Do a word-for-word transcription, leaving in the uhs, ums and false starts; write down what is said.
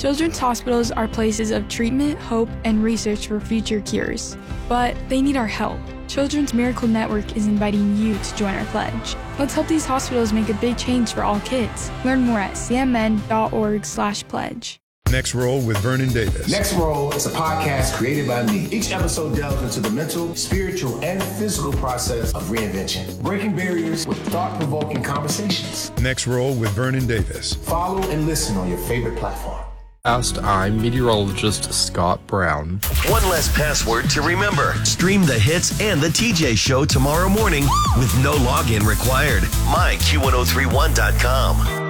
Children's hospitals are places of treatment, hope, and research for future cures. But they need our help. Children's Miracle Network is inviting you to join our pledge. Let's help these hospitals make a big change for all kids. Learn more at c m n dot org slash pledge. Next Roll with Vernon Davis. Next Roll is a podcast created by me. Each episode delves into the mental, spiritual, and physical process of reinvention, breaking barriers with thought-provoking conversations. Next Roll with Vernon Davis. Follow and listen on your favorite platform. I'm meteorologist Scott Brown. One less password to remember. Stream the hits and the T J Show tomorrow morning with no login required. my Q ten thirty-one dot com.